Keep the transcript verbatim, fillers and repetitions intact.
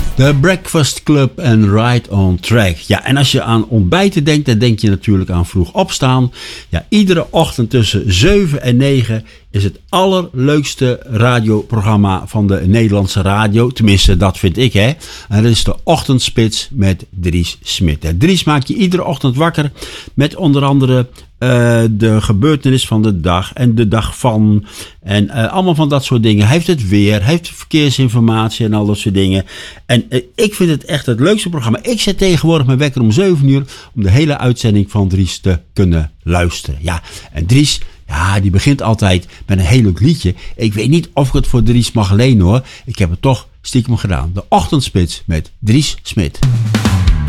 The Breakfast Club en Right on Track. Ja, en als je aan ontbijten denkt, dan denk je natuurlijk aan vroeg opstaan. Ja, iedere ochtend tussen zeven en negen is het allerleukste radioprogramma van de Nederlandse radio. Tenminste, dat vind ik, hè. En dat is de Ochtendspits met Dries Smit. En Dries maakt je iedere ochtend wakker met onder andere uh, de gebeurtenis van de dag en de dag van. En uh, allemaal van dat soort dingen. Hij heeft het weer, hij heeft verkeersinformatie en al dat soort dingen. En uh, ik vind het echt het leukste programma. Ik zet tegenwoordig mijn wekker om zeven uur om de hele uitzending van Dries te kunnen luisteren. Ja, en Dries, ja, die begint altijd met een heel leuk liedje. Ik weet niet of ik het voor Dries mag lenen, hoor. Ik heb het toch stiekem gedaan. De Ochtendspits met Dries Smit.